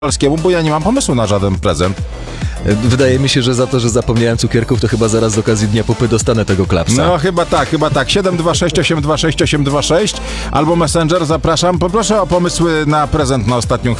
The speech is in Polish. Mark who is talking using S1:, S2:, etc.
S1: Polskiemu, bo ja nie mam pomysłu na żaden prezent.
S2: Wydaje mi się, że za to, że zapomniałem cukierków, to chyba zaraz z okazji Dnia Popy dostanę tego klapsa.
S1: No chyba tak. 726 826 826 albo Messenger, zapraszam. Poproszę o pomysły na prezent na ostatnią chwilę.